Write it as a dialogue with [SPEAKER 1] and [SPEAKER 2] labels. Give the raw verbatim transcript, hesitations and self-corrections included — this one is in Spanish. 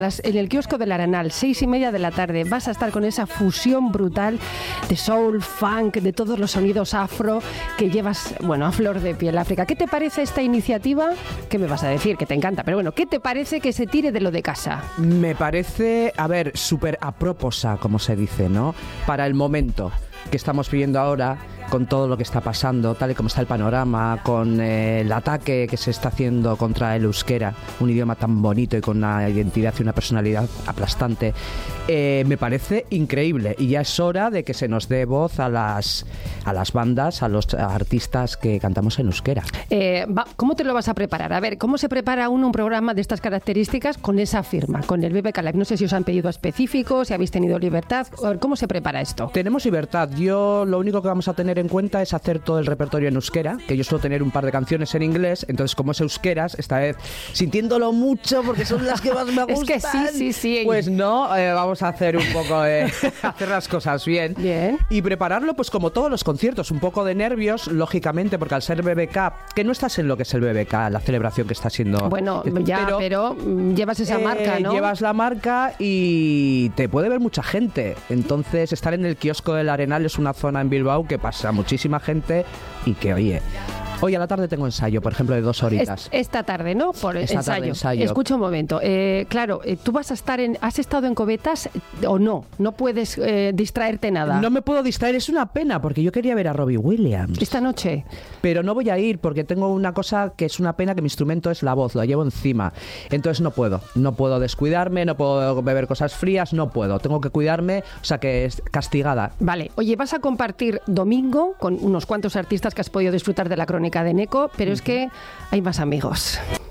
[SPEAKER 1] En el kiosco del Arenal, seis y media de la tarde, vas a estar con esa fusión brutal de soul, funk, de todos los sonidos afro que llevas, bueno, a flor de piel, África. ¿Qué te parece esta iniciativa? ¿Qué me vas a decir? Que te encanta, pero bueno, ¿qué te parece que se tire de lo de casa?
[SPEAKER 2] Me parece, a ver, súper aproposa, como se dice, ¿no? Para el momento que estamos viviendo ahora, con todo lo que está pasando, tal y como está el panorama, con eh, el ataque que se está haciendo contra el euskera, un idioma tan bonito y con una identidad y una personalidad aplastante, eh, me parece increíble. Y ya es hora de que se nos dé voz a las, a las bandas, a los artistas que cantamos en euskera.
[SPEAKER 1] Eh, va, ¿Cómo te lo vas a preparar? A ver, ¿cómo se prepara uno un programa de estas características con esa firma, con el B B K Live? No sé si os han pedido específicos, si habéis tenido libertad. A ver, ¿cómo se prepara esto?
[SPEAKER 2] Tenemos libertad. Yo lo único que vamos a tener en cuenta es hacer todo el repertorio en euskera, que yo suelo tener un par de canciones en inglés, entonces como es euskeras, esta vez sintiéndolo mucho porque son las que más me gustan.
[SPEAKER 1] Es que sí, sí, sí.
[SPEAKER 2] Pues no, eh, vamos a hacer un poco de hacer las cosas bien.
[SPEAKER 1] Bien.
[SPEAKER 2] Y prepararlo pues como todos los conciertos, un poco de nervios, lógicamente, porque al ser B B K, que no estás en lo que es el B B K, la celebración que está siendo.
[SPEAKER 1] Bueno, ya, pero, pero llevas esa eh, marca, ¿no?
[SPEAKER 2] Llevas la marca y te puede ver mucha gente. Entonces, estar en el kiosco del Arenal es una zona en Bilbao que pasa muchísima gente y que, oye, hoy a la tarde tengo ensayo, por ejemplo, de dos horitas.
[SPEAKER 1] Es, esta tarde, ¿no? Por
[SPEAKER 2] esta
[SPEAKER 1] ensayo.
[SPEAKER 2] Tarde, ensayo.
[SPEAKER 1] Escucha un momento. Eh, claro, eh, tú vas a estar en... ¿Has estado en Covetas o no? No puedes eh, distraerte nada.
[SPEAKER 2] No me puedo distraer, es una pena, porque yo quería ver a Robbie Williams.
[SPEAKER 1] ¿Esta noche?
[SPEAKER 2] Pero no voy a ir, porque tengo una cosa que es una pena, que mi instrumento es la voz, lo llevo encima. Entonces no puedo. No puedo descuidarme, no puedo beber cosas frías, no puedo. Tengo que cuidarme, o sea que es castigada.
[SPEAKER 1] Vale. Oye, vas a compartir domingo con unos cuantos artistas que has podido disfrutar de la crónica de Neko, pero es que hay más amigos.